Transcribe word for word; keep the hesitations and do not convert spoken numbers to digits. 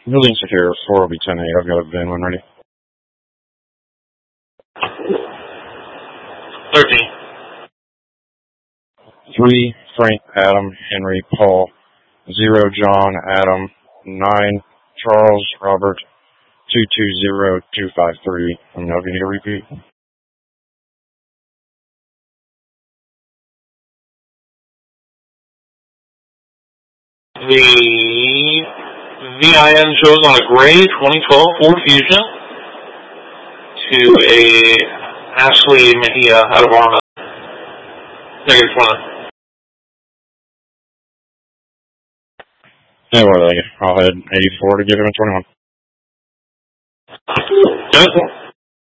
Building secure, four will be ten eight. I've got a V I N when ready. thirteen. three, Frank, Adam, Henry, Paul. zero, John, Adam. nine, Charles, Robert. two two zero two five three. Let me know if you need a repeat. The V I N shows on a gray twenty twelve Ford Fusion to a Ashley Mejia out of Arma. Negative one. Yeah, what are they? I'll head eighty-four to give him a twenty-one. Ten.